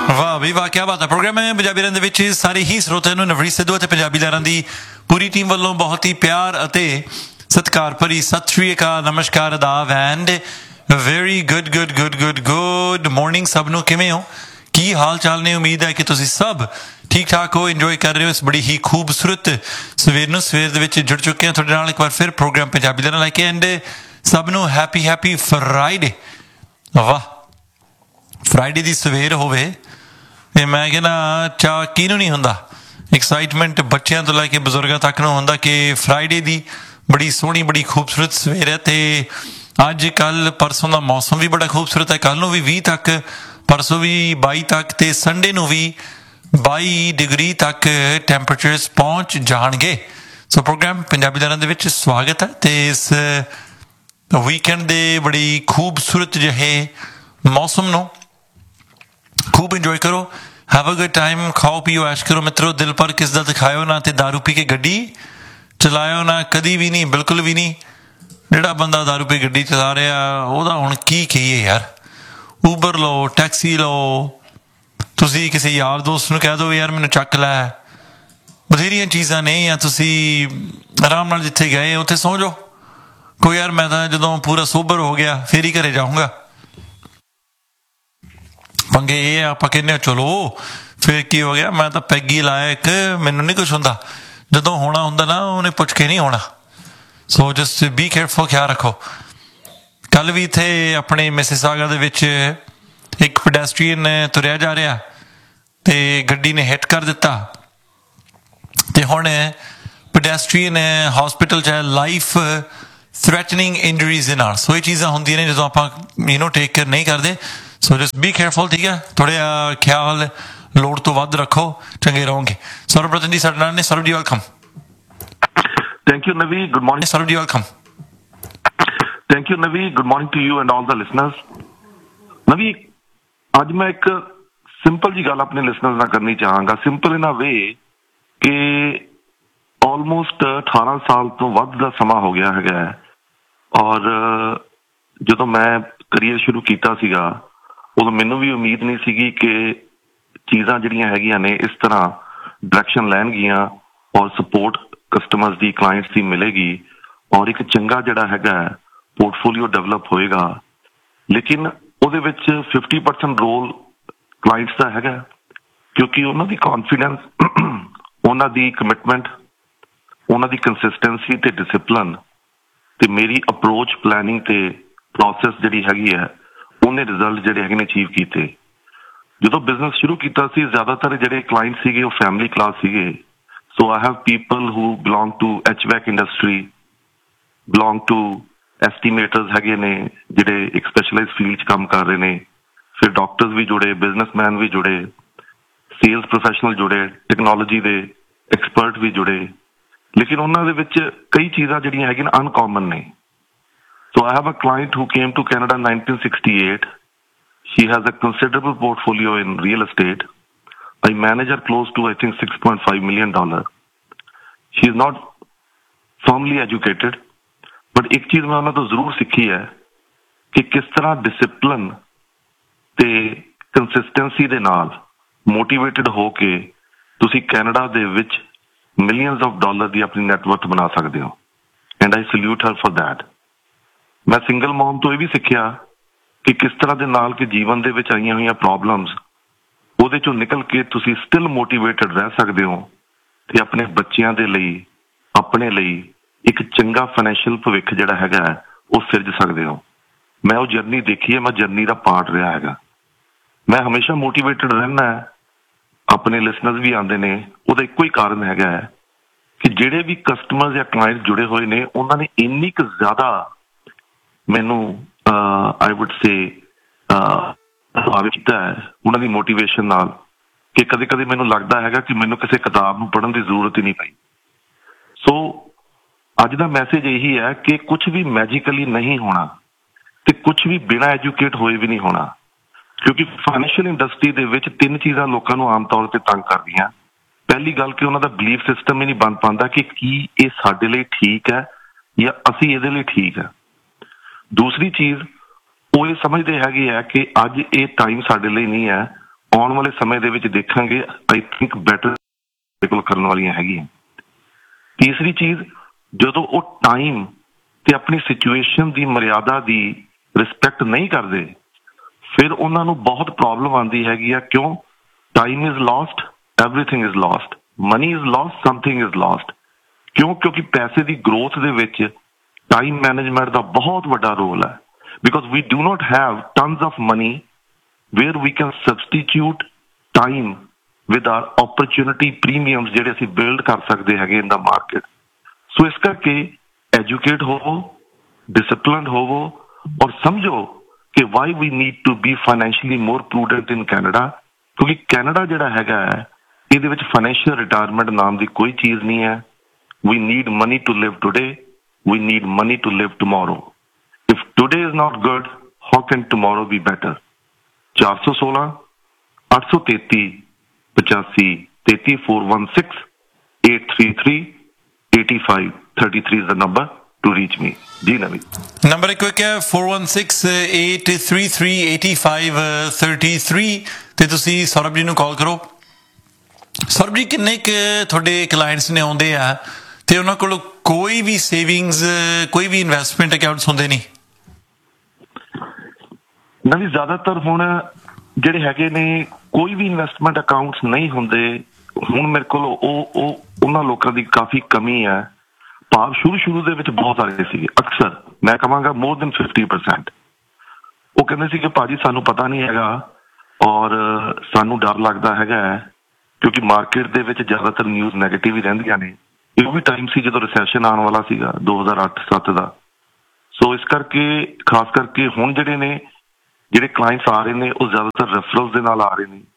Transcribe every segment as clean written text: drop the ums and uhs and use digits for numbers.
ਵਾਹ ਵੀ ਵਾਹ, ਕਿਆ ਬਾਤ ਹੈ। ਪ੍ਰੋਗਰਾਮ ਹੈ ਪੰਜਾਬੀ ਲਹਿਰਾਂ ਦੇ ਵਿੱਚ ਸਾਰੇ ਹੀ ਸਰੋਤਿਆਂ ਨੂੰ ਨਵਰੀਤ ਸਿੱਧੂ ਅਤੇ ਪੰਜਾਬੀ ਲਹਿਰਾਂ ਦੀ ਪੂਰੀ ਟੀਮ ਵੱਲੋਂ ਬਹੁਤ ਹੀ ਪਿਆਰ ਅਤੇ ਸਤਿਕਾਰ ਭਰੀ ਸਤਿ ਸ਼੍ਰੀ ਅਕਾਲ, ਨਮਸਕਾਰ, ਆਦਾਬ ਐਂਡ ਵੈਰੀ ਗੁੱਡ ਮਾਰਨਿੰਗ ਸਭ ਨੂੰ। ਕਿਵੇਂ ਹੋ, ਕੀ ਹਾਲ ਚਾਲ ਨੇ? ਉਮੀਦ ਹੈ ਕਿ ਤੁਸੀਂ ਸਭ ਠੀਕ ਠਾਕ ਹੋ, ਇੰਜੋਏ ਕਰ ਰਹੇ ਹੋ ਇਸ ਬੜੀ ਹੀ ਖੂਬਸੂਰਤ ਸਵੇਰ ਨੂੰ। ਸਵੇਰ ਦੇ ਵਿੱਚ ਜੁੜ ਚੁੱਕੇ ਹਾਂ ਤੁਹਾਡੇ ਨਾਲ ਇੱਕ ਵਾਰ ਫਿਰ ਪ੍ਰੋਗਰਾਮ ਪੰਜਾਬੀ ਲਹਿਰਾਂ ਲੈ ਕੇ। ਐਂਡ ਸਭ ਨੂੰ ਹੈਪੀ ਫਰਾਈਡੇ। ਵਾਹ, ਫਰਾਈਡੇ ਦੀ ਸਵੇਰ ਹੋਵੇ ਤੇ ਮੈਂ ਕਹਿੰਦਾ ਚਾਅ ਕਿਹਨੂੰ ਨਹੀਂ ਹੁੰਦਾ। ਐਕਸਾਈਟਮੈਂਟ ਬੱਚਿਆਂ ਤੋਂ ਲੈ ਕੇ ਬਜ਼ੁਰਗਾਂ ਤੱਕ ਨੂੰ ਹੁੰਦਾ ਕਿ ਫਰਾਈਡੇ ਦੀ ਬੜੀ ਸੋਹਣੀ ਬੜੀ ਖੂਬਸੂਰਤ ਸਵੇਰ ਹੈ। ਤੇ ਅੱਜ ਕੱਲ੍ਹ ਪਰਸੋਂ ਦਾ ਮੌਸਮ ਵੀ ਬੜਾ ਖੂਬਸੂਰਤ ਹੈ। ਕੱਲ੍ਹ ਨੂੰ ਵੀ 20 ਤੱਕ, ਪਰਸੋਂ ਵੀ 22 ਤੱਕ ਤੇ ਸੰਡੇ ਨੂੰ ਵੀ 22 ਡਿਗਰੀ ਤੱਕ ਟੈਂਪਰੇਚਰਸ ਪਹੁੰਚ ਜਾਣਗੇ। ਸੋ ਪ੍ਰੋਗਰਾਮ ਪੰਜਾਬੀ ਲਹਿਰਾਂ ਦੇ ਵਿੱਚ ਸਵਾਗਤ ਹੈ ਤੇ ਇਸ ਵੀਕਐਂਡ ਦੇ ਬੜੀ ਖੂਬਸੂਰਤ ਜਿਹੇ ਮੌਸਮ ਨੂੰ ਖੂਬ ਇੰਜੋਏ ਕਰੋ। ਹੈਵ ਅ ਗੁੱਡ ਟਾਈਮ, ਖਾਓ ਪੀਓ ਐਸ਼ ਕਰੋ ਮਿੱਤਰੋ। ਦਿਲ ਪਰ ਕਿਸ ਦਾ ਦਿਖਾਇਓ ਨਾ ਤੇ ਦਾਰੂ ਪੀ ਕੇ ਗੱਡੀ ਚਲਾਇਓ ਨਾ, ਕਦੀ ਵੀ ਨਹੀਂ, ਬਿਲਕੁਲ ਵੀ ਨਹੀਂ। ਜਿਹੜਾ ਬੰਦਾ ਦਾਰੂ ਪੀ ਗੱਡੀ ਚਲਾ ਰਿਹਾ ਉਹਦਾ ਹੁਣ ਕੀ ਕਹੀਏ ਯਾਰ। ਊਬਰ ਲਓ, ਟੈਕਸੀ ਲਓ, ਤੁਸੀਂ ਕਿਸੇ ਯਾਰ ਦੋਸਤ ਨੂੰ ਕਹਿ ਦਿਓ ਯਾਰ ਮੈਨੂੰ ਚੱਕ ਲੈ, ਬਥੇਰੀਆਂ ਚੀਜ਼ਾਂ ਨੇ। ਜਾਂ ਤੁਸੀਂ ਆਰਾਮ ਨਾਲ ਜਿੱਥੇ ਗਏ ਉੱਥੇ ਸੌਂ ਜਾਓ। ਕੋਈ ਯਾਰ ਮੈਂ ਤਾਂ ਜਦੋਂ ਪੂਰਾ ਸੋਬਰ ਹੋ ਗਿਆ ਫਿਰ ਹੀ ਘਰੇ ਜਾਊਂਗਾ। ਪੰਗੇ ਇਹ ਆਪਾਂ ਕਹਿੰਦੇ ਹਾਂ ਚਲੋ ਫਿਰ ਕੀ ਹੋ ਗਿਆ, ਮੈਂ ਤਾਂ ਪੈਗੀ ਲਾਇਆ ਇੱਕ, ਮੈਨੂੰ ਨਹੀਂ ਕੁਛ ਹੁੰਦਾ। ਜਦੋਂ ਹੋਣਾ ਹੁੰਦਾ ਨਾ ਉਹਨੇ ਪੁੱਛ ਕੇ ਨਹੀਂ ਹੋਣਾ। ਸੋ ਜਸਟ ਬੀ ਕੇਅਰਫੁਲ, ਖਿਆਲ ਰੱਖੋ। ਕੱਲ੍ਹ ਵੀ ਇੱਥੇ ਆਪਣੇ ਮਿਸਿਸਾਗਾ ਦੇ ਵਿੱਚ ਇੱਕ ਪੈਡੈਸਟਰੀਅਨ ਤੁਰਿਆ ਜਾ ਰਿਹਾ ਤੇ ਗੱਡੀ ਨੇ ਹਿੱਟ ਕਰ ਦਿੱਤਾ ਤੇ ਹੁਣ ਪੈਡੈਸਟਰੀਅਨ ਹਸਪੀਟਲ 'ਚ ਹੈ, ਲਾਈਫ ਥ੍ਰੈਟਨਿੰਗ ਇੰਜਰੀਜ਼ ਦੇ ਨਾਲ। ਸੋ ਇਹ ਚੀਜ਼ਾਂ ਹੁੰਦੀਆਂ ਨੇ ਜਦੋਂ ਆਪਾਂ ਟੇਕ ਕੇਅਰ ਨਹੀਂ ਕਰਦੇ। ਸੋ ਜਸਟ ਬੀ ਕੇਅਰਫੁਲ, ਠੀਕ ਹੈ। ਥੋੜ੍ਹਾ ਖਿਆਲ ਲੋੜ ਤੋਂ ਵੱਧ ਰੱਖੋ, ਚੰਗੇ ਰਹੋਗੇ। ਸੌਰਵ ਰਤਨ ਜੀ ਸਾਡੇ ਨਾਲ ਨੇ। ਸੌਰਵ ਜੀ welcome. Thank you, Navi. Good morning. Saurabh ji, welcome. Thank you, Navi. Good morning to you and all the listeners. Navi, ਅੱਜ ਮੈਂ ਇੱਕ ਸਿੰਪਲ ਜੀ ਗੱਲ ਆਪਣੇ ਲਿਸਨਰਸ ਨਾਲ ਕਰਨੀ ਚਾਹਾਂਗਾ। ਸਿੰਪਲ ਇਨ ਅ ਵੇ ਕਿ ਆਲਮੋਸਟ 18 ਸਾਲ ਤੋਂ ਵੱਧ ਦਾ ਸਮਾਂ ਹੋ ਗਿਆ ਹੈਗਾ ਔਰ ਜਦੋਂ ਮੈਂ ਕਰੀਅਰ ਸ਼ੁਰੂ ਕੀਤਾ ਸੀਗਾ ਉਦੋਂ ਮੈਨੂੰ ਵੀ ਉਮੀਦ ਨਹੀਂ ਸੀਗੀ ਕਿ ਚੀਜ਼ਾਂ ਜਿਹੜੀਆਂ ਹੈਗੀਆਂ ਨੇ ਇਸ ਤਰ੍ਹਾਂ ਡਾਇਰੈਕਸ਼ਨ ਲੈਣਗੀਆਂ ਔਰ ਸਪੋਰਟ ਕਸਟਮਰਸ ਦੀ, ਕਲਾਇੰਟਸ ਦੀ ਮਿਲੇਗੀ ਔਰ ਇੱਕ ਚੰਗਾ ਜਿਹੜਾ ਹੈਗਾ ਪੋਰਟਫੋਲੀਓ ਡਿਵੈਲਪ ਹੋਏਗਾ। ਲੇਕਿਨ ਉਹਦੇ ਵਿੱਚ 50% ਰੋਲ ਕਲਾਇੰਟਸ ਦਾ ਹੈਗਾ ਕਿਉਂਕਿ ਉਹਨਾਂ ਦੀ ਕੌਨਫੀਡੈਂਸ, ਉਹਨਾਂ ਦੀ ਕਮਿਟਮੈਂਟ, ਉਹਨਾਂ ਦੀ ਕੰਸਿਸਟੈਂਸੀ ਤੇ ਡਿਸਿਪਲਿਨ ਤੇ ਮੇਰੀ ਅਪਰੋਚ, ਪਲੈਨਿੰਗ ਤੇ ਪ੍ਰੋਸੈਸ ਜਿਹੜੀ ਹੈਗੀ ਹੈ ਉਹਨੇ ਰਿਜ਼ਲਟ ਜਿਹੜੇ ਹੈਗੇ ਨੇ ਅਚੀਵ ਕੀਤੇ। ਜਦੋਂ ਬਿਜ਼ਨਸ ਸ਼ੁਰੂ ਕੀਤਾ ਸੀ ਜ਼ਿਆਦਾਤਰ ਜਿਹੜੇ ਕਲਾਇੰਟ ਸੀਗੇ ਉਹ ਫੈਮਿਲੀ ਕਲਾਸ ਸੀਗੇ। So I have people who belong to HVAC industry, belong to estimators ਹੈਗੇ ਨੇ ਜਿਹੜੇ ਇੱਕ ਸਪੈਸ਼ਲਾਈਜ਼ ਫੀਲਡ 'ਚ ਕੰਮ ਕਰ ਰਹੇ ਨੇ। ਫਿਰ ਡਾਕਟਰਸ ਵੀ ਜੁੜੇ, ਬਿਜ਼ਨਸਮੈਨ ਵੀ ਜੁੜੇ, ਸੇਲਸ ਪ੍ਰੋਫੈਸ਼ਨਲ ਜੁੜੇ, ਟੈਕਨੋਲੋਜੀ ਦੇ ਐਕਸਪਰਟ ਵੀ ਜੁੜੇ। ਲੇਕਿਨ ਉਹਨਾਂ ਦੇ ਵਿੱਚ ਕਈ ਚੀਜ਼ਾਂ ਜਿਹੜੀਆਂ ਹੈਗੀਆਂ ਅਨਕਾਮਨ ਨੇ। So I have a client who came to Canada in 1968. She has a considerable portfolio in real estate. I manage her close to, I think, $6.5 million. She is not firmly educated, but ਇੱਕ ਚੀਜ਼ ਮੈਂ ਉਹਨਾਂ ਤੋਂ ਜ਼ਰੂਰ ਸਿੱਖੀ ਹੈ ਕਿ ਕਿਸ ਤਰ੍ਹਾਂ ਡਿਸਿਪਲਿਨ ਤੇ ਕੰਸਿਸਟੈਂਸੀ ਦੇ ਨਾਲ ਮੋਟੀਵੇਟਡ ਹੋ ਕੇ ਤੁਸੀਂ ਕੈਨੇਡਾ ਦੇ ਵਿੱਚ ਮਿਲੀਅਨਸ ਆਫ ਡਾਲਰ ਦੀ ਆਪਣੀ ਨੈਟਵਰਥ ਬਣਾ ਸਕਦੇ ਹੋ। And I salute Har for that. ਮੈਂ ਸਿੰਗਲ ਮੌਮ ਤੋਂ ਇਹ ਵੀ ਸਿੱਖਿਆ ਕਿ ਕਿਸ ਤਰ੍ਹਾਂ ਦੇ ਨਾਲ ਕਿ ਜੀਵਨ ਦੇ ਵਿੱਚ ਆਈਆਂ ਹੋਈਆਂ ਪ੍ਰੋਬਲਮਸ ਉਹਦੇ ਚੋਂ ਨਿਕਲ ਕੇ ਤੁਸੀਂ ਸਟਿਲ ਮੋਟੀਵੇਟਡ ਰਹਿ ਸਕਦੇ ਹੋ ਤੇ ਆਪਣੇ ਬੱਚਿਆਂ ਦੇ ਲਈ, ਆਪਣੇ ਲਈ ਇੱਕ ਚੰਗਾ ਫਾਈਨੈਂਸ਼ੀਅਲ ਭਵਿੱਖ ਜਿਹੜਾ ਹੈਗਾ ਉਹ ਸਿਰਜ ਸਕਦੇ ਹੋ। ਮੈਂ ਉਹ ਜਰਨੀ ਦੇਖੀ ਹੈ, ਮੈਂ ਜਰਨੀ ਦਾ ਪਾਰਟ ਰਿਹਾ ਹੈਗਾ। ਮੈਂ ਹਮੇਸ਼ਾ ਮੋਟੀਵੇਟਡ ਰਹਿਣਾ ਹੈ। ਆਪਣੇ ਲਿਸਨਰਸ ਵੀ ਆਉਂਦੇ ਨੇ, ਉਹਦਾ ਇੱਕੋ ਹੀ ਕਾਰਨ ਹੈਗਾ ਕਿ ਜਿਹੜੇ ਵੀ ਕਸਟਮਰ ਜਾਂ ਕਲਾਇੰਟ ਜੁੜੇ ਹੋਏ ਨੇ ਉਹਨਾਂ ਨੇ ਇੰਨੀ ਕੁ ਜ਼ਿਆਦਾ ਮੈਨੂੰ ਆਈ ਵੁੱਡ ਸੇ ਪ੍ਰਭਾਵਿਤ ਕੀਤਾ ਹੈ ਉਹਨਾਂ ਦੀ ਮੋਟੀਵੇਸ਼ਨ ਨਾਲ ਕਿ ਕਦੇ ਕਦੇ ਮੈਨੂੰ ਲੱਗਦਾ ਹੈਗਾ ਕਿ ਮੈਨੂੰ ਕਿਸੇ ਕਿਤਾਬ ਨੂੰ ਪੜ੍ਹਨ ਦੀ ਜ਼ਰੂਰਤ ਹੀ ਨਹੀਂ ਪਈ। ਸੋ ਅੱਜ ਦਾ ਮੈਸੇਜ ਇਹੀ ਹੈ ਕਿ ਕੁਛ ਵੀ ਮੈਜੀਕਲੀ ਨਹੀਂ ਹੋਣਾ ਤੇ ਕੁਛ ਵੀ ਬਿਨਾਂ ਐਜੂਕੇਟ ਹੋਏ ਵੀ ਨਹੀਂ ਹੋਣਾ। ਕਿਉਂਕਿ ਫਾਈਨੈਂਸ਼ੀਅਲ ਇੰਡਸਟਰੀ ਦੇ ਵਿੱਚ ਤਿੰਨ ਚੀਜ਼ਾਂ ਲੋਕਾਂ ਨੂੰ ਆਮ ਤੌਰ ਤੇ ਤੰਗ ਕਰਦੀਆਂ। ਪਹਿਲੀ ਗੱਲ ਕਿ ਉਹਨਾਂ ਦਾ ਬਿਲੀਫ ਸਿਸਟਮ ਹੀ ਨਹੀਂ ਬਣ ਪਾਉਂਦਾ ਕਿ ਕੀ ਇਹ ਸਾਡੇ ਲਈ ਠੀਕ ਹੈ ਜਾਂ ਅਸੀਂ ਇਹਦੇ ਲਈ ਠੀਕ ਹੈ। ਦੂਸਰੀ ਚੀਜ਼ ਉਹ ਇਹ ਸਮਝਦੇ ਹੈਗੇ ਆ ਕਿ ਅੱਜ ਇਹ ਟਾਈਮ ਸਾਡੇ ਲਈ ਨਹੀਂ ਹੈ, ਆਉਣ ਵਾਲੇ ਸਮੇਂ ਦੇ ਵਿੱਚ ਦੇਖਾਂਗੇ ਆਈ ਥਿੰਕ ਬੈਟਰ ਕੋਲ ਕਰਨ ਵਾਲੀਆਂ ਹੈਗੀਆਂ। ਤੀਸਰੀ ਚੀਜ਼, ਜਦੋਂ ਉਹ ਟਾਈਮ ਤੇ ਆਪਣੀ ਸਿਚੁਏਸ਼ਨ ਦੀ ਮਰਿਆਦਾ ਦੀ ਰਿਸਪੈਕਟ ਨਹੀਂ ਕਰਦੇ ਫਿਰ ਉਹਨਾਂ ਨੂੰ ਬਹੁਤ ਪ੍ਰੋਬਲਮ ਆਉਂਦੀ ਹੈਗੀ ਆ। ਕਿਉਂ? Time is lost, everything is lost, money is lost, something is lost. ਕਿਉਂ? ਕਿਉਂਕਿ ਪੈਸੇ ਦੀ ਗਰੋਥ ਦੇ ਵਿੱਚ ਟਾਈਮ ਮੈਨੇਜਮੈਂਟ ਦਾ ਬਹੁਤ ਵੱਡਾ ਰੋਲ ਹੈ। Because we do not have tons of money wear we can substitute time with R opportunity premiums ਜਿਹੜੇ ਅਸੀਂ ਬਿਲਡ ਕਰ ਸਕਦੇ ਹੈਗੇ ਇਨ ਦਾ ਮਾਰਕੀਟ। ਸੋ ਇਸ ਕਰਕੇ ਐਜੂਕੇਟ ਹੋਵੋ, ਡਿਸਪਲਿਨਡ ਹੋਵੋ ਔਰ ਸਮਝੋ ਕਿ Y we need to be financially more ਪ੍ਰੂਡੈਂਟ in Canada. ਕਿਉਂਕਿ ਕੈਨੇਡਾ ਜਿਹੜਾ ਹੈਗਾ ਹੈ ਇਹਦੇ ਵਿੱਚ ਫਾਈਨੈਂਸ਼ੀਅਲ ਰਿਟਾਇਰਮੈਂਟ ਨਾਮ ਦੀ ਕੋਈ ਚੀਜ਼ ਨਹੀਂ ਹੈ। We need money to live today. We need money to live tomorrow. If today is not good, how can tomorrow be better? 416 833 85 33 416 833 85 33 is the number to reach me. Ji Navi number एक quick है 4168338533 ਤੇ ਤੁਸੀਂ ਸੌਰਭ ਜੀ ਨੂੰ ਕਾਲ ਕਰੋ। ਸੌਰਭ ਜੀ ਕਿੰਨੇ ਕੁ ਤੁਹਾਡੇ ਕਲਾਇੰਟਸ ਨੇ ਆਉਂਦੇ ਆ ਤੇ ਉਹਨਾਂ ਕੋਲ ਕੋਈ ਵੀ ਸੇਵਿੰਗਸ ਕੋਈ ਵੀ ਇਨਵੈਸਟਮੈਂਟ ਅਕਾਊਂਟਸ ਹੁੰਦੇ ਨਹੀਂ? ਨਵੀਂ ਜ਼ਿਆਦਾਤਰ ਹੁਣ ਜਿਹੜੇ ਹੈਗੇ ਨੇ ਕੋਈ ਵੀ ਇਨਵੈਸਟਮੈਂਟ ਅਕਾਊਂਟਸ ਨਹੀਂ ਹੁੰਦੇ। ਹੁਣ ਮੇਰੇ ਕੋਲ ਉਹਨਾਂ ਲੋਕਾਂ ਦੀ ਕਾਫੀ ਕਮੀ ਹੈ। ਭਾਵ ਸ਼ੁਰੂ ਦੇ ਵਿੱਚ ਬਹੁਤ ਆ ਗਏ ਸੀਗੇ, ਅਕਸਰ ਮੈਂ ਕਹਾਂਗਾ ਮੋਰ ਦੈਨ 50%। ਉਹ ਕਹਿੰਦੇ ਸੀ ਕਿ ਭਾਜੀ ਸਾਨੂੰ ਪਤਾ ਨਹੀਂ ਹੈਗਾ ਔਰ ਸਾਨੂੰ ਡਰ ਲੱਗਦਾ ਹੈਗਾ ਕਿਉਂਕਿ ਮਾਰਕੀਟ ਦੇ ਵਿੱਚ ਜ਼ਿਆਦਾਤਰ ਨਿਊਜ਼ ਨੈਗੇਟਿਵ ਹੀ ਰਹਿੰਦੀਆਂ ਨੇ। ਇਹ ਵੀ ਟਾਈਮ ਸੀ ਜਦੋਂ ਰਿਸੈਸ਼ਨ ਆਉਣ ਵਾਲਾ ਸੀਗਾ 2008-07 ਦਾ। ਸੋ ਇਸ ਕਰਕੇ ਖਾਸ ਕਰਕੇ ਹੁਣ ਜਿਹੜੇ ਕਲਾਇੰਟਸ ਆ ਰਹੇ ਨੇ ਉਹ ਜ਼ਿਆਦਾਤਰ ਰੈਫਰੈਂਸ ਦੇ ਨਾਲ ਆ ਰਹੇ ਨੇ।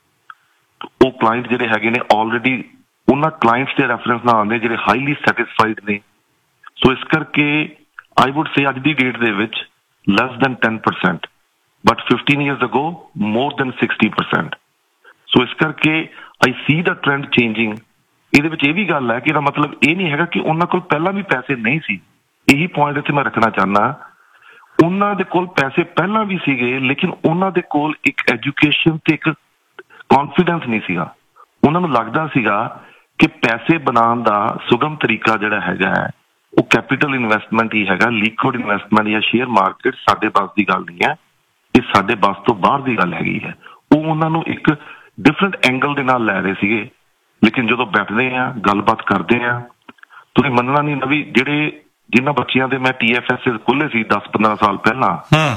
ਉਹ ਕਲਾਇੰਟ ਜਿਹੜੇ ਹੈਗੇ ਨੇ ਆਲਰੇਡੀ ਉਹਨਾਂ ਕਲਾਇੰਟਸ ਦੇ ਰੈਫਰੈਂਸ ਨਾਲ ਆਉਂਦੇ ਜਿਹੜੇ ਹਾਈਲੀ ਸੈਟਿਸਫਾਈਡ ਨੇ। ਸੋ ਇਸ ਕਰਕੇ ਆਈ ਵੁੱਡ ਸੇ ਅੱਜ ਦੀ ਡੇਟ ਦੇ ਵਿੱਚ less than 10%, but 15 years ago more than 60%। ਸੋ ਇਸ ਕਰਕੇ ਆਈ ਸੀ ਦਾ ਟ੍ਰੈਂਡ ਚੇਂਜਿੰਗ। ਇਹਦੇ ਵਿੱਚ ਇਹ ਵੀ ਗੱਲ ਹੈ ਕਿ ਇਹਦਾ ਮਤਲਬ ਇਹ ਨਹੀਂ ਹੈਗਾ ਕਿ ਉਹਨਾਂ ਕੋਲ ਪਹਿਲਾਂ ਵੀ ਪੈਸੇ ਨਹੀਂ ਸੀ। ਇਹੀ ਪੁਆਇੰਟ ਇੱਥੇ ਮੈਂ ਰੱਖਣਾ ਚਾਹੁੰਦਾ। ਉਹਨਾਂ ਦੇ ਕੋਲ ਪੈਸੇ ਪਹਿਲਾਂ ਵੀ ਸੀਗੇ ਲੇਕਿਨ ਉਹਨਾਂ ਦੇ ਕੋਲ ਇੱਕ ਐਜੂਕੇਸ਼ਨ ਤੇ ਇੱਕ ਕੌਨਫੀਡੈਂਸ ਨਹੀਂ ਸੀਗਾ। ਉਹਨਾਂ ਨੂੰ ਲੱਗਦਾ ਸੀਗਾ ਕਿ ਪੈਸੇ ਬਣਾਉਣ ਦਾ ਸੁਗਮ ਤਰੀਕਾ ਜਿਹੜਾ ਹੈਗਾ ਹੈ ਉਹ ਕੈਪੀਟਲ ਇਨਵੈਸਟਮੈਂਟ ਹੀ ਹੈਗਾ, ਲਿਕੁਇਡ ਇਨਵੈਸਟਮੈਂਟ ਜਾਂ ਸ਼ੇਅਰ ਮਾਰਕੀਟ ਸਾਡੇ ਬਸ ਦੀ ਗੱਲ ਨਹੀਂ ਹੈ, ਇਹ ਸਾਡੇ ਬਸ ਤੋਂ ਬਾਹਰ ਦੀ ਗੱਲ ਹੈਗੀ ਹੈ। ਉਹ ਉਹਨਾਂ ਨੂੰ ਇੱਕ ਡਿਫਰੈਂਟ ਐਂਗਲ ਦੇ ਨਾਲ ਲੈ ਰਹੇ ਸੀਗੇ। ਲੇਕਿਨ ਜਦੋਂ ਬੈਠਦੇ ਆ ਗੱਲਬਾਤ ਕਰਦੇ ਆ ਤੁਸੀਂ ਮੰਨਣਾ ਨਹੀਂ ਨਵੀਂ, ਜਿਨ੍ਹਾਂ ਬੱਚਿਆਂ ਦੇ ਮੈਂ TFS ਖੋਲੇ ਸੀ 10-15 ਸਾਲ ਪਹਿਲਾਂ,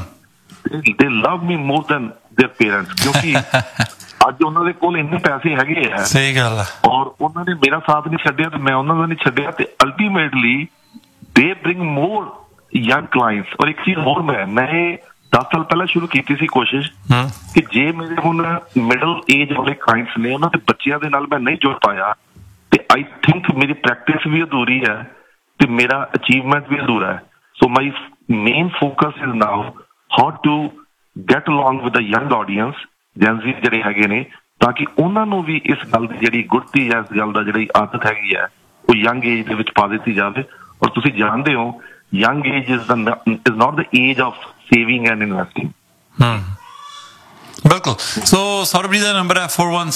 they love me more than their parents ਕਿਉਂਕਿ ਅੱਜ ਉਹਨਾਂ ਦੇ ਕੋਲ ਇੰਨੇ ਪੈਸੇ ਹੈਗੇ ਆ। ਸਹੀ ਗੱਲ ਹੈ। ਔਰ ਉਹਨਾਂ ਨੇ ਮੇਰਾ ਸਾਥ ਨਹੀਂ ਛੱਡਿਆ ਤੇ ਮੈਂ ਉਹਨਾਂ ਦਾ ਨਹੀਂ ਛੱਡਿਆ ਤੇ ultimately they bring more young clients। ਔਰ ਇੱਕ ਚੀਜ਼ ਹੋਰ ਮੈਂ 10 ਸਾਲ ਪਹਿਲਾਂ ਸ਼ੁਰੂ ਕੀਤੀ ਸੀ ਕੋਸ਼ਿਸ਼ ਕਿ ਜੇ ਮੇਰੇ ਹੁਣ ਮਿਡਲ ਏਜ ਵਾਲੇ ਕਲਾਇੰਟਸ ਨੇ ਉਹਨਾਂ ਦੇ ਬੱਚਿਆਂ ਦੇ ਨਾਲ ਮੈਂ ਨਹੀਂ ਜੁੜ ਪਾਇਆ ਤੇ ਆਈ ਥਿੰਕ ਮੇਰੀ ਪ੍ਰੈਕਟਿਸ ਵੀ ਅਧੂਰੀ ਹੈ ਤੇ ਮੇਰਾ ਅਚੀਵਮੈਂਟ ਵੀ ਅਧੂਰਾ ਹੈ। ਸੋ ਮਾਈ main focus is now how to get along with the young audience, ਜੈਨਜ਼ੀ ਜਿਹੜੇ ਹੈਗੇ ਨੇ, ਤਾਂ ਕਿ ਉਹਨਾਂ ਨੂੰ ਵੀ ਇਸ ਗੱਲ ਦੀ ਜਿਹੜੀ ਗੁੜਤੀ ਹੈ, ਇਸ ਗੱਲ ਦਾ ਜਿਹੜੀ ਆਦਤ ਹੈਗੀ ਹੈ ਉਹ ਯੰਗ ਏਜ ਦੇ ਵਿੱਚ ਪਾ ਦਿੱਤੀ ਜਾਵੇ। ਔਰ ਤੁਸੀਂ ਜਾਣਦੇ ਹੋ young age is not the age of saving and investing। ਬਿਲਕੁਲ। ਸੋ ਸੌਰਭ ਜੀ ਦਾ ਨੰਬਰ ਹੈ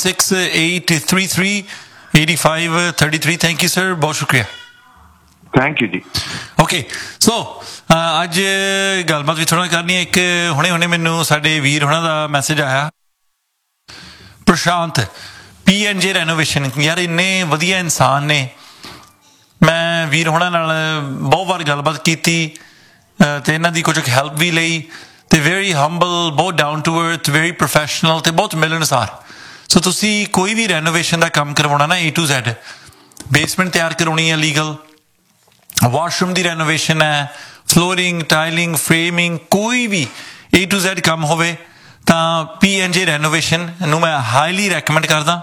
4168338533। ਥੈਂਕ ਯੂ ਸਰ, ਬਹੁਤ ਸ਼ੁਕਰੀਆ। ਥੈਂਕ ਯੂ ਜੀ। ਓਕੇ, ਸੋ ਅੱਜ ਗੱਲਬਾਤ ਵੀ ਥੋੜਾ ਕਰਨੀ ਹੈ। ਇੱਕ ਹੁਣੇ ਮੈਨੂੰ ਸਾਡੇ ਵੀਰ ਹੋਣਾ ਦਾ ਮੈਸੇਜ ਆਇਆ, ਪ੍ਰਸ਼ਾਂਤ PNJ ਰੈਨੋਵੇਸ਼ਨ। ਯਾਰ ਇੰਨੇ ਵਧੀਆ ਇਨਸਾਨ ਨੇ, ਮੈਂ ਵੀਰ ਹੋਣਾ ਨਾਲ ਬਹੁਤ ਵਾਰ ਗੱਲਬਾਤ ਕੀਤੀ ਤੇ ਇਹਨਾਂ ਦੀ ਕੁਝ ਹੈਲਪ ਵੀ ਲਈ ਤੇ ਵੈਰੀ ਹੰਬਲ, ਬਹੁਤ down to earth, very professional ਤੇ ਬਹੁਤ ਮਿਲਣਸਾਰ। ਸੋ ਤੁਸੀਂ ਕੋਈ ਵੀ ਰੈਨੋਵੇਸ਼ਨ ਦਾ ਕੰਮ ਕਰਵਾਉਣਾ ਨਾ A to Z, ਬੇਸਮੈਂਟ ਤਿਆਰ ਕਰਵਾਉਣੀ ਹੈ ਲੀਗਲ, ਵਾਸ਼ਰੂਮ ਦੀ ਰੈਨੋਵੇਸ਼ਨ ਹੈ, ਫਲੋਰਿੰਗ, ਟਾਈਲਿੰਗ, ਫਰੇਮਿੰਗ, ਕੋਈ ਵੀ A to Z ਕੰਮ ਹੋਵੇ ਤਾਂ PNJ ਰੈਨੋਵੇਸ਼ਨ ਨੂੰ ਮੈਂ ਹਾਈਲੀ ਰੈਕਮੈਂਡ ਕਰਦਾ।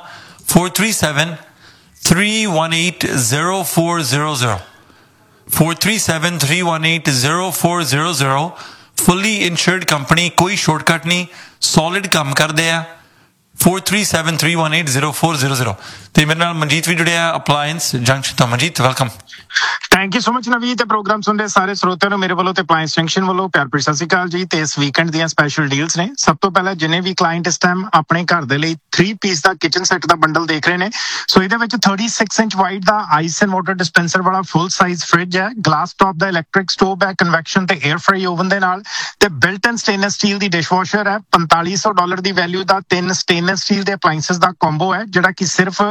437-318-0400 437-318-0400। ਫੁੱਲੀ ਇੰਸ਼ੋਰਡ ਕੰਪਨੀ, ਕੋਈ ਸ਼ਾਰਟਕਟ ਨਹੀਂ, ਸੋਲਿਡ ਕੰਮ ਕਰਦੇ ਆ, 4373180400 ਤੇ ਮੇਰੇ ਨਾਲ ਮਨਜੀਤ ਵੀ ਜੁੜਿਆ ਅਪਲਾਈਐਂਸ ਜੰਕਸ਼ਨ ਤੋਂ। Manjeet welcome. Thank you so much ਨਵੀ ਤੇ ਪ੍ਰੋਗਰਾਮ ਸੁਣ ਰਹੇ ਸਾਰੇ ਸਰੋਤਿਆਂ ਨੂੰ ਮੇਰੇ ਵੱਲੋਂ ਤੇ ਅਪਲਾਈਐਂਸ ਜੰਕਸ਼ਨ ਵੱਲੋਂ ਪਿਆਰ ਭਰੀ ਸਤਿ ਸ਼੍ਰੀ ਅਕਾਲ ਜੀ। ਤੇ ਇਸ ਵੀਕਐਂਡ ਦੀਆਂ ਸਪੈਸ਼ਲ ਡੀਲਸ ਨੇ। ਸਭ ਤੋਂ ਪਹਿਲਾਂ ਜਿੰਨੇ ਵੀ ਕਲਾਇੰਟ ਇਸ ਟਾਈਮ ਆਪਣੇ ਘਰ ਦੇ ਲਈ 3 ਪੀਸ ਦਾ ਕਿਚਨ ਸੈੱਟ ਦਾ ਬੰਡਲ ਦੇਖ ਰਹੇ ਨੇ, ਸੋ ਇਹਦੇ ਵਿੱਚ 36 inch wide the ice and water dispenser ਵਾਲਾ ਫੁੱਲ ਸਾਈਜ਼ ਫ੍ਰਿਜ ਹੈ, ਗਲਾਸ ਟਾਪ ਦਾ ਇਲੈਕਟ੍ਰਿਕ ਸਟੋਵ ਹੈ ਕਨਵੈਕਸ਼ਨ ਤੇ 에ਅਰ ਫਰਾਈ ਓਵਨ ਦੇ ਨਾਲ, ਤੇ ਬਿਲਟ ਇਨ ਸਟੇਨਲੈਸ ਸਟੀਲ ਦੀ ਡਿਸ਼ਵਾਸ਼ਰ ਹੈ। $4500 ਦੀ ਵੈਲਿਊ ਦਾ 3 ਸਟੇਨਲੈਸ ਸਟੀਲ ਦੇ ਅਪਲਾਈਐਂਸਸ ਦਾ ਕੰਬੋ ਹੈ, ਜਿਹੜਾ ਕਿ ਸਿਰਫ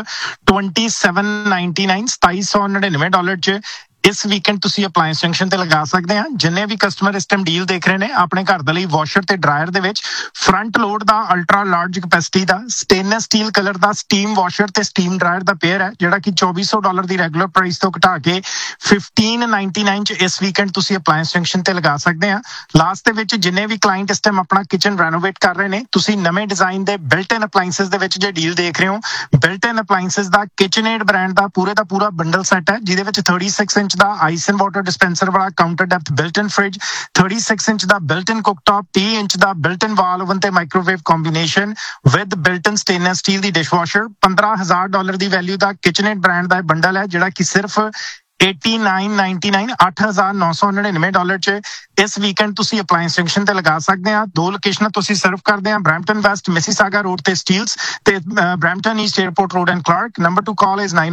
$2799 ਚ ਇਸ ਵੀਕਐਂਡ ਤੁਸੀਂ ਅਪਲਾਈਐਂਸ ਜੰਕਸ਼ਨ ਤੇ ਲਗਾ ਸਕਦੇ ਆ। ਜਿੰਨੇ ਵੀ ਕਸਟਮਰ ਇਸ ਟਾਈਮ ਡੀਲ ਦੇਖ ਰਹੇ ਨੇ, ਆਪਣੇ ਘਰ ਦੇ ਲਈ ਵਾਸ਼ਰ ਤੇ ਡਰਾਇਰ ਦੇ ਵਿੱਚ ਫਰੰਟ ਲੋਡ ਦਾ ਅਲਟਰਾ ਲਾਰਜ ਕੈਪੈਸਿਟੀ ਦਾ ਸਟੇਨਲੈਸ ਸਟੀਲ ਕਲਰ ਦਾ ਸਟੀਮ ਵਾਸ਼ਰ ਤੇ ਸਟੀਮ ਡਰਾਇਰ ਦਾ ਪੇਅਰ ਹੈ, ਜਿਹੜਾ ਕਿ $2400 ਦੀ ਰੈਗੂਲਰ ਪ੍ਰਾਈਸ ਤੋਂ ਘਟਾ ਕੇ $1599 ਚ ਇਸ ਵੀਕਐਂਡ ਤੁਸੀਂ ਅਪਲਾਈਐਂਸ ਜੰਕਸ਼ਨ ਤੇ ਲਗਾ ਸਕਦੇ ਆ। ਲਾਸਟ ਦੇ ਵਿੱਚ ਜਿੰਨੇ ਵੀ ਕਲਾਇੰਟ ਇਸ ਟਾਈਮ ਆਪਣਾ ਕਿਚਨ ਰੈਨੋਵੇਟ ਕਰ ਰਹੇ ਨੇ, ਤੁਸੀਂ ਨਵੇਂ ਡਿਜ਼ਾਈਨ ਦੇ ਬਿਲਟ ਇਨ ਅਪਲਾਈਐਂਸਸ ਦੇ ਵਿੱਚ ਜੇ ਡੀਲ ਦੇਖ ਰਹੇ ਹੋ, ਬਿਲਟ ਇਨ ਅਪਲਾਈਐਂਸਸ ਦਾ ਕਿਚਨਏਡ ਬ੍ਰਾਂਡ ਦਾ ਪੂਰਾ ਬੰਡਲ ਸੈੱਟ ਹੈ, ਜਿਹਦੇ ਵਿੱਚ 36 inch the ice and water dispenser ਵਾਲਾ ਕਾਊਂਟਰ ਡੈਪਥ ਬਿਲਟ ਇਨ ਫ੍ਰਿਜ, 36 ਇੰਚ ਦਾ ਬਿਲਟ ਇਨ ਕੁਕਟਾਪ, 30 ਇੰਚ ਦਾ ਬਿਲਟ ਇਨ ਵਾਲ ਓਵਨ ਤੇ microwave combination with built in stainless steel the dishwasher. $15,000 the value the ਕਿਚਨਏਡ brand the bundle ਹੈ, ਜਿਹੜਾ ਕਿ ਸਿਰਫ $8999 $8,999 ਚ ਇਸ weekend ਤੁਸੀਂ ਅਪਲਾਈਐਂਸ junction ਤੇ ਲਗਾ ਸਕਦੇ ਆ। 2 ਲੋਕੇਸ਼ਨਾਂ ਤੁਸੀਂ ਸਰਵ ਕਰਦੇ ਆ, ਬਰੈਂਪਟਨ ਵੈਸਟ ਮਿਸੀਸਾਗਾ ਰੋਡ ਤੇ ਸਟੀਲਸ ਤੇ Brampton East airport road and Clark. Number two call is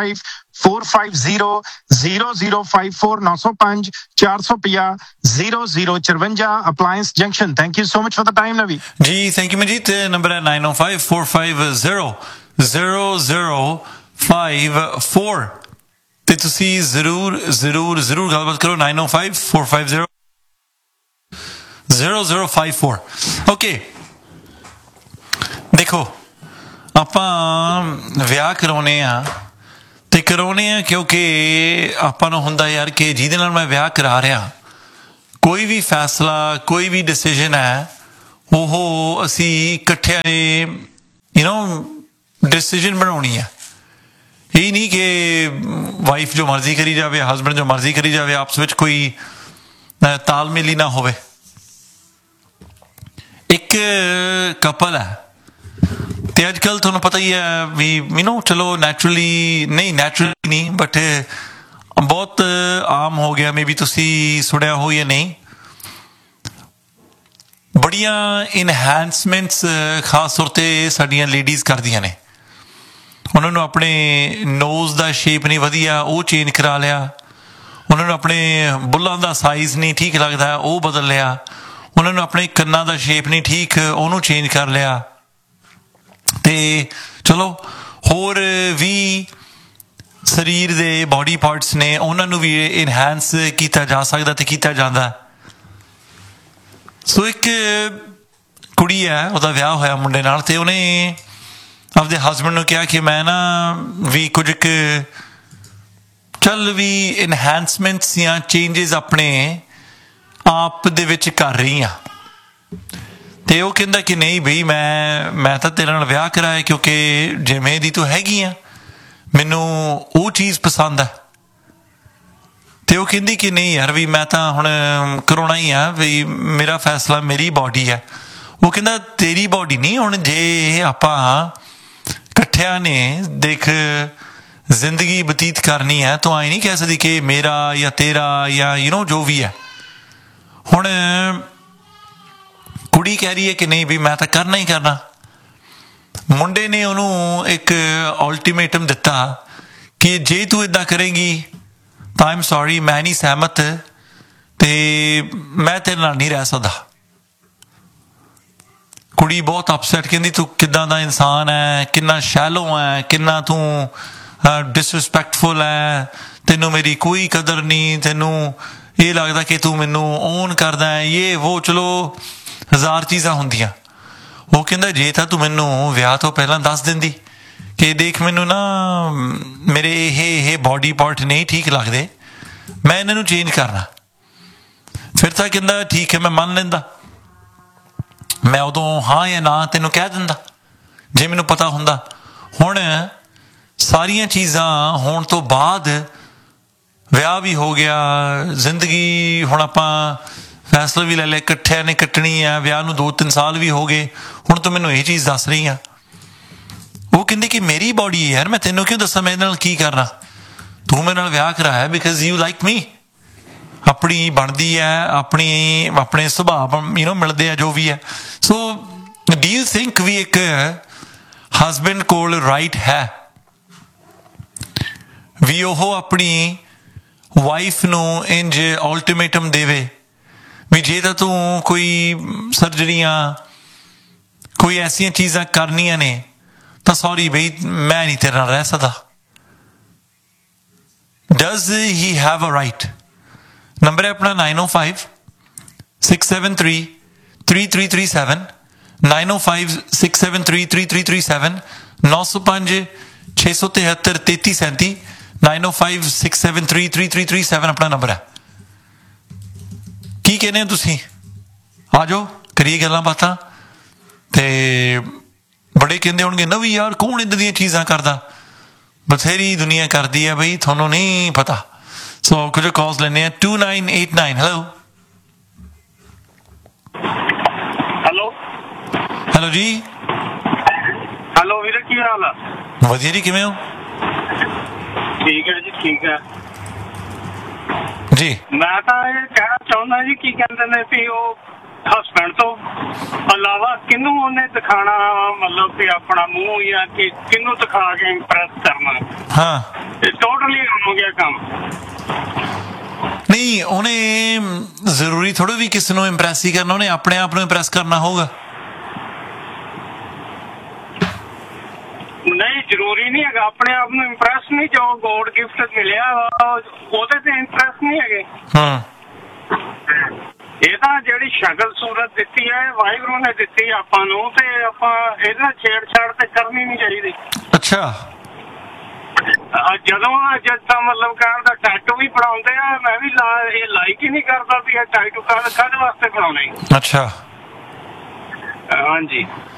9054500054 905 450 0054 ਅਪਲਾਈਐਂਸ junction. Thank you so much for the time ਨਵੀ ਜੀ। Thank you Manjeet. ਨੰਬਰ ਹੈ 9054500054 ਤੇ ਤੁਸੀਂ ਜ਼ਰੂਰ ਗੱਲਬਾਤ ਕਰੋ। 9054500054 ਓਕੇ। ਦੇਖੋ, ਆਪਾਂ ਵਿਆਹ ਕਰਾਉਣੇ ਆ ਤੇ ਕਰਾਉਣੇ ਆ ਕਿਉਂਕਿ ਆਪਾਂ ਨੂੰ ਹੁੰਦਾ ਯਾਰ ਕਿ ਜਿਹਦੇ ਨਾਲ ਮੈਂ ਵਿਆਹ ਕਰਾ ਰਿਹਾ, ਕੋਈ ਵੀ ਫੈਸਲਾ, ਕੋਈ ਵੀ ਡਿਸੀਜਨ ਹੈ, ਉਹ ਅਸੀਂ ਇਕੱਠਿਆਂ ਨੇ ਡਿਸੀਜਨ ਬਣਾਉਣੀ ਆ। ਇਹ ਨਹੀਂ ਕਿ ਵਾਈਫ ਜੋ ਮਰਜ਼ੀ ਕਰੀ ਜਾਵੇ, ਹਸਬੈਂਡ ਜੋ ਮਰਜ਼ੀ ਕਰੀ ਜਾਵੇ, ਆਪਸ ਵਿੱਚ ਕੋਈ ਤਾਲਮੇਲ ਹੀ ਨਾ ਹੋਵੇ। ਇੱਕ ਕਪਲ ਹੈ ਤੇ ਅੱਜ ਕੱਲ੍ਹ ਤੁਹਾਨੂੰ ਪਤਾ ਹੀ ਹੈ ਵੀ ਚਲੋ ਨੈਚੁਰਲੀ ਨਹੀਂ ਬਟ ਬਹੁਤ ਆਮ ਹੋ ਗਿਆ, ਮੇ ਵੀ ਤੁਸੀਂ ਸੁਣਿਆ ਹੋ ਜਾਂ ਨਹੀਂ, ਬੜੀਆਂ ਇਨਹੈਂਸਮੈਂਟਸ ਖਾਸ ਤੌਰ 'ਤੇ ਸਾਡੀਆਂ ਲੇਡੀਜ਼ ਕਰਦੀਆਂ ਨੇ। ਉਹਨਾਂ ਨੂੰ ਆਪਣੇ ਨੋਜ਼ ਦਾ ਸ਼ੇਪ ਨਹੀਂ ਵਧੀਆ, ਉਹ ਚੇਂਜ ਕਰਾ ਲਿਆ। ਉਹਨਾਂ ਨੂੰ ਆਪਣੇ ਬੁੱਲਾਂ ਦਾ ਸਾਈਜ਼ ਨਹੀਂ ਠੀਕ ਲੱਗਦਾ, ਉਹ ਬਦਲ ਲਿਆ। ਉਹਨਾਂ ਨੂੰ ਆਪਣੇ ਕੰਨਾਂ ਦਾ ਸ਼ੇਪ ਨਹੀਂ ਠੀਕ, ਉਹਨੂੰ ਚੇਂਜ ਕਰ ਲਿਆ। ਤੇ ਚਲੋ ਹੋਰ ਵੀ ਸਰੀਰ ਦੇ ਬਾਡੀ ਪਾਰਟਸ ਨੇ, ਉਹਨਾਂ ਨੂੰ ਵੀ ਇਨਹੈਂਸ ਕੀਤਾ ਜਾ ਸਕਦਾ ਤੇ ਕੀਤਾ ਜਾਂਦਾ। ਸੋ ਇੱਕ ਕੁੜੀ ਹੈ, ਉਹਦਾ ਵਿਆਹ ਹੋਇਆ ਮੁੰਡੇ ਨਾਲ, ਤੇ ਉਹਨੇ ਆਪਦੇ ਹਸਬੈਂਡ ਨੂੰ ਕਿਹਾ ਕਿ ਮੈਂ ਨਾ ਵੀ ਕੁਝ ਚੱਲ ਵੀ ਇਨਹੈਂਸਮੈਂਟਸ ਜਾਂ ਚੇਂਜਿਸ ਆਪਣੇ ਆਪ ਦੇ ਵਿੱਚ ਕਰ ਰਹੀ ਹਾਂ। ਤੇ ਉਹ ਕਹਿੰਦਾ ਕਿ ਨਹੀਂ ਬਈ, ਮੈਂ ਤਾਂ ਤੇਰੇ ਨਾਲ ਵਿਆਹ ਕਰਾਇਆ ਕਿਉਂਕਿ ਜਿਵੇਂ ਦੀ ਤੂੰ ਹੈਗੀ ਆ ਮੈਨੂੰ ਉਹ ਚੀਜ਼ ਪਸੰਦ ਹੈ। ਤੇ ਉਹ ਕਹਿੰਦੀ ਕਿ ਨਹੀਂ ਯਾਰ ਵੀ ਮੈਂ ਤਾਂ ਹੁਣ ਕਰਾਉਣਾ ਹੀ ਆ, ਵੀ ਮੇਰਾ ਫੈਸਲਾ, ਮੇਰੀ ਬਾਡੀ ਹੈ। ਉਹ ਕਹਿੰਦਾ ਤੇਰੀ ਬਾਡੀ ਨਹੀਂ, ਹੁਣ ਜੇ ਆਪਾਂ ਇਕੱਠਿਆਂ ਨੇ ਦੇਖ ਜ਼ਿੰਦਗੀ ਬਤੀਤ ਕਰਨੀ ਹੈ, ਤੂੰ ਆਈ ਨਹੀਂ ਕਹਿ ਸਕਦੀ ਕਿ ਮੇਰਾ ਜਾਂ ਤੇਰਾ ਜਾਂ ਜੋ ਵੀ ਹੈ। ਹੁਣ ਕੁੜੀ ਕਹਿ ਰਹੀ ਹੈ ਕਿ ਨਹੀਂ ਵੀ ਮੈਂ ਤਾਂ ਕਰਨਾ ਹੀ ਕਰਨਾ। ਮੁੰਡੇ ਨੇ ਉਹਨੂੰ ਇੱਕ ਅਲਟੀਮੇਟਮ ਦਿੱਤਾ ਕਿ ਜੇ ਤੂੰ ਇੱਦਾਂ ਕਰੇਂਗੀ ਤਾਂ ਆਈਮ ਸੌਰੀ, ਮੈਂ ਨਹੀਂ ਸਹਿਮਤ ਤੇ ਮੈਂ ਤੇਰੇ ਨਾਲ ਨਹੀਂ ਰਹਿ ਸਕਦਾ। ਕੁੜੀ ਬਹੁਤ ਅਪਸੈਟ, ਕਹਿੰਦੀ ਤੂੰ ਕਿੱਦਾਂ ਦਾ ਇਨਸਾਨ ਹੈ, ਕਿੰਨਾ ਸ਼ੈਲੋ ਹੈ, ਕਿੰਨਾ ਤੂੰ ਡਿਸਰਿਸਪੈਕਟਫੁਲ ਹੈ, ਤੈਨੂੰ ਮੇਰੀ ਕੋਈ ਕਦਰ ਨਹੀਂ, ਤੈਨੂੰ ਇਹ ਲੱਗਦਾ ਕਿ ਤੂੰ ਮੈਨੂੰ ਓਨ ਕਰਦਾ ਹੈ, ਇਹ ਉਹ, ਚਲੋ 1000 ਚੀਜ਼ਾਂ ਹੁੰਦੀਆਂ। ਉਹ ਕਹਿੰਦਾ ਜੇ ਤਾਂ ਤੂੰ ਮੈਨੂੰ ਵਿਆਹ ਤੋਂ ਪਹਿਲਾਂ ਦੱਸ ਦਿੰਦੀ ਕਿ ਦੇਖ ਮੈਨੂੰ ਨਾ ਮੇਰੇ ਇਹ ਬਾਡੀ ਪਾਰਟ ਨਹੀਂ ਠੀਕ ਲੱਗਦੇ, ਮੈਂ ਇਹਨਾਂ ਨੂੰ ਚੇਂਜ ਕਰਨਾ, ਫਿਰ ਤਾਂ ਕਹਿੰਦਾ ਠੀਕ ਹੈ ਮੈਂ ਮੰਨ ਲੈਂਦਾ, ਮੈਂ ਉਦੋਂ ਹਾਂ ਜਾਂ ਨਾ ਤੈਨੂੰ ਕਹਿ ਦਿੰਦਾ ਜੇ ਮੈਨੂੰ ਪਤਾ ਹੁੰਦਾ। ਹੁਣ ਸਾਰੀਆਂ ਚੀਜ਼ਾਂ ਹੋਣ ਤੋਂ ਬਾਅਦ ਵਿਆਹ ਵੀ ਹੋ ਗਿਆ, ਜ਼ਿੰਦਗੀ ਹੁਣ ਆਪਾਂ ਫੈਸਲਾ ਵੀ ਲੈ ਲਿਆ, ਇਕੱਠਿਆਂ ਨੇ ਕੱਟਣੀ ਆ, ਵਿਆਹ ਨੂੰ 2-3 ਸਾਲ ਵੀ ਹੋ ਗਏ, ਹੁਣ ਤੂੰ ਮੈਨੂੰ ਇਹ ਚੀਜ਼ ਦੱਸ ਰਹੀ ਆ ਉਹ ਕਹਿੰਦੀ ਕਿ ਮੇਰੀ ਬੋਡੀ ਹੈ ਯਾਰ, ਮੈਂ ਤੈਨੂੰ ਕਿਉਂ ਦੱਸਾਂ ਮੈਂ ਇਹਦੇ ਨਾਲ ਕੀ ਕਰਨਾ, ਤੂੰ ਮੇਰੇ ਨਾਲ ਵਿਆਹ ਕਰਾਇਆ ਬਿਕਾਜ਼ ਯੂ ਲਾਈਕ ਮੀ। ਆਪਣੀ ਬਣਦੀ ਹੈ, ਆਪਣੇ ਸੁਭਾਅ ਮਿਲਦੇ ਆ ਜੋ ਵੀ ਹੈ। ਸੋ ਡੂ ਯੂ ਥਿੰਕ ਵੀ ਇੱਕ ਹਸਬੈਂਡ ਕੋਲ ਰਾਈਟ ਹੈ ਵੀ ਉਹ ਆਪਣੀ ਵਾਈਫ ਨੂੰ ਇੰਜ ਅਲਟੀਮੇਟਮ ਦੇਵੇ ਵੀ ਜੇ ਤਾਂ ਤੂੰ ਕੋਈ ਸਰਜਰੀਆਂ ਕੋਈ ਐਸੀਆਂ ਚੀਜ਼ਾਂ ਕਰਨੀਆਂ ਨੇ ਤਾਂ ਸੌਰੀ ਬਈ ਮੈਂ ਨਹੀਂ ਤੇਰੇ ਨਾਲ ਰਹਿ ਸਕਦਾ। Does he have a right? Number ਹੈ ਆਪਣਾ 9056733337 9056733337 905-673-3337 9056733337 ਆਪਣਾ ਨੰਬਰ ਹੈ। ਕੀ ਕਹਿੰਦੇ ਹੋ ਤੁਸੀਂ? ਆ ਜਾਓ ਕਰੀਏ ਗੱਲਾਂ ਬਾਤਾਂ। ਤੇ ਬੜੇ ਕਹਿੰਦੇ ਹੋਣਗੇ ਨਾ ਵੀ ਯਾਰ ਕੌਣ ਇੱਦਾਂ ਦੀਆਂ ਚੀਜ਼ਾਂ ਕਰਦਾ, ਬਥੇਰੀ ਦੁਨੀਆ ਕਰਦੀ ਹੈ ਬਈ, ਤੁਹਾਨੂੰ ਨਹੀਂ ਪਤਾ। ਸੋ ਕੁਝ ਕਾਲਸ ਲੈਂਦੇ ਆ। 2989 ਹੈਲੋ ਹੈਲੋ ਜੀ। ਹੈਲੋ ਵੀਰੇ, ਕੀ ਹਾਲ ਆ? ਵਧੀਆ ਜੀ, ਕਿਵੇਂ ਹੋ? ਠੀਕ ਹੈ ਜੀ, ਠੀਕ ਹੈ ਜੀ। ਮੈਂ ਤਾਂ ਇਹ ਕਹਿਣਾ ਚਾਹੁੰਦਾ ਜੀ, ਕੀ ਕਹਿੰਦੇ ਨੇ ਵੀ ਉਹ ਹਸਬੈਂਡ ਤੋਂ ਇਲਾਵਾ ਕਿਹਨੂੰ ਉਹਨੇ ਦਿਖਾਣਾ, ਮਤਲਬ ਕਿ ਆਪਣਾ ਮੂੰਹ ਜਾਂ ਕਿ ਕਿਹਨੂੰ ਦਿਖਾ ਕੇ ਇੰਪ੍ਰੈਸ ਕਰਨਾ? ਹਾਂ, ਇਹ ਟੋਟਲੀ ਹੋ ਗਿਆ ਕੰਮ। ਨਹੀਂ ਉਹਨੇ ਜ਼ਰੂਰੀ ਥੋੜਾ ਵੀ ਕਿਸੇ ਨੂੰ ਇੰਪ੍ਰੈਸ ਹੀ ਕਰਨਾ, ਉਹਨੇ ਆਪਣੇ ਆਪ ਨੂੰ ਇੰਪ੍ਰੈਸ ਕਰਨਾ ਹੋਊਗਾ। ਨਹੀਂ ਜ਼ਰੂਰੀ ਨਹੀਂ ਹੈਗਾ ਆਪਣੇ ਆਪ ਨੂੰ ਇੰਪ੍ਰੈਸ ਨਹੀਂ, ਜੋ ਗੋਡ ਗਿਫਟ ਮਿਲਿਆ ਉਹਦੇ ਤੇ ਇੰਪ੍ਰੈਸ ਨਹੀਂ ਹੈਗੇ। ਇਹ ਤਾਂ ਜਿਹੜੀ ਸ਼ਕਲ ਸੂਰਤ ਦਿੱਤੀ ਹੈ ਵਾਹਿਗੁਰੂ ਨੇ ਦਿੱਤੀ ਆਪਾਂ ਨੂੰ, ਤੇ ਆਪਾਂ ਇਹਦੇ ਨਾਲ ਛੇੜਛਾੜ ਤੇ ਕਰਨੀ ਨਹੀਂ ਚਾਹੀਦੀ। ਅੱਛਾ, ਜਦੋਂ ਤਾਂ ਮਤਲਬ ਕਹਿਣ ਦਾ ਟੈਟੂ ਵੀ ਬਣਾਉਂਦੇ ਆ, ਮੈਂ ਵੀ ਇਹ ਲਾਈਕ ਹੀ ਨਹੀਂ ਕਰਦਾ ਵੀ ਇਹ ਟੈਟੂ ਕਾਹਦੇ ਵਾਸਤੇ ਬਣਾਉਣੇ। ਅੱਛਾ, ਹਾਂਜੀ।